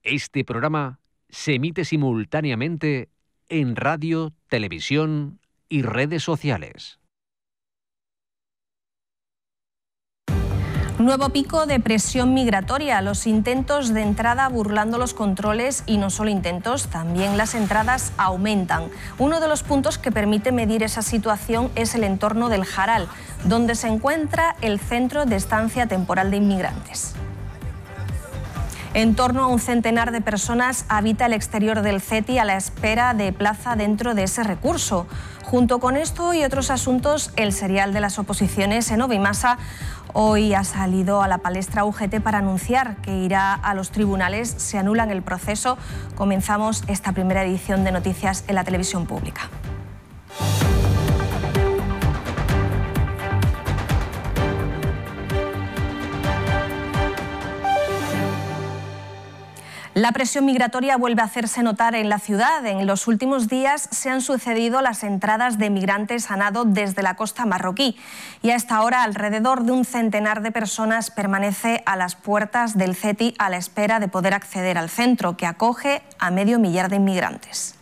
Este programa se emite simultáneamente en radio, televisión y redes sociales. Nuevo pico de presión migratoria. Los intentos de entrada burlando los controles, y no solo intentos, también las entradas aumentan. Uno de los puntos que permite medir esa situación es el entorno del Jaral, donde se encuentra el Centro de Estancia Temporal de Inmigrantes. En torno a un centenar de personas habita el exterior del CETI a la espera de plaza dentro de ese recurso. Junto con esto y otros asuntos, el serial de las oposiciones, Enovi Masa, hoy ha salido a la palestra UGT para anunciar que irá a los tribunales si anulan el proceso. Comenzamos esta primera edición de noticias en la televisión pública. La presión migratoria vuelve a hacerse notar en la ciudad. En los últimos días se han sucedido las entradas de migrantes a nado desde la costa marroquí y a esta hora alrededor de un centenar de personas permanece a las puertas del CETI a la espera de poder acceder al centro que acoge a 500.000 de inmigrantes.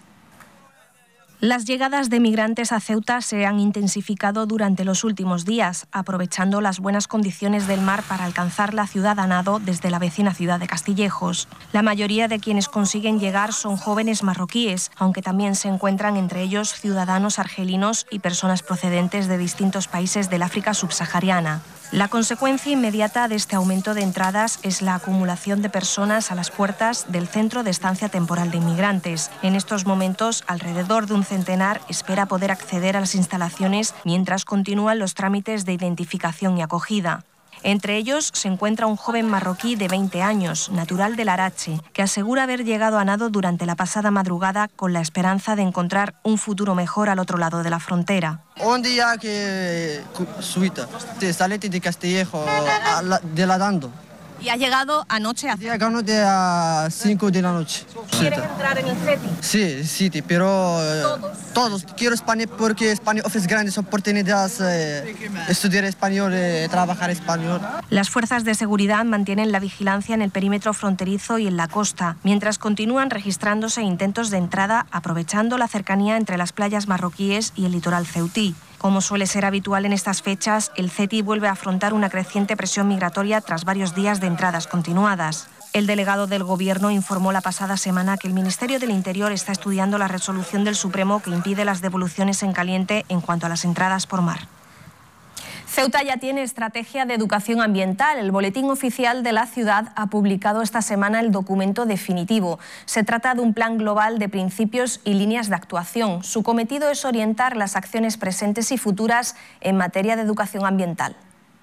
Las llegadas de migrantes a Ceuta se han intensificado durante los últimos días, aprovechando las buenas condiciones del mar para alcanzar la ciudad a nado desde la vecina ciudad de Castillejos. La mayoría de quienes consiguen llegar son jóvenes marroquíes, aunque también se encuentran entre ellos ciudadanos argelinos y personas procedentes de distintos países del África subsahariana. La consecuencia inmediata de este aumento de entradas es la acumulación de personas a las puertas del Centro de Estancia Temporal de Inmigrantes. En estos momentos, alrededor de un centenar espera poder acceder a las instalaciones mientras continúan los trámites de identificación y acogida. Entre ellos se encuentra un joven marroquí de 20 años, natural de Larache, que asegura haber llegado a nado durante la pasada madrugada con la esperanza de encontrar un futuro mejor al otro lado de la frontera. Un día que suita, salí de Castillejo de la dando. ¿Y ha llegado anoche? Llegamos a 5 de la noche. ¿Quieren entrar en el CETI? Sí, pero todos. Quiero España porque España ofrece grandes oportunidades, estudiar español, trabajar español. Las fuerzas de seguridad mantienen la vigilancia en el perímetro fronterizo y en la costa, mientras continúan registrándose intentos de entrada aprovechando la cercanía entre las playas marroquíes y el litoral ceutí. Como suele ser habitual en estas fechas, el CETI vuelve a afrontar una creciente presión migratoria tras varios días de entradas continuadas. El delegado del Gobierno informó la pasada semana que el Ministerio del Interior está estudiando la resolución del Supremo que impide las devoluciones en caliente en cuanto a las entradas por mar. Ceuta ya tiene estrategia de educación ambiental. El Boletín Oficial de la ciudad ha publicado esta semana el documento definitivo. Se trata de un plan global de principios y líneas de actuación. Su cometido es orientar las acciones presentes y futuras en materia de educación ambiental.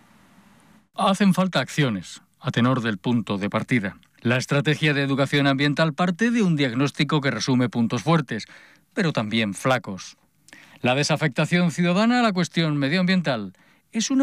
Hacen falta acciones, a tenor del punto de partida. La estrategia de educación ambiental parte de un diagnóstico que resume puntos fuertes, pero también flacos. La desafectación ciudadana a la cuestión medioambiental es una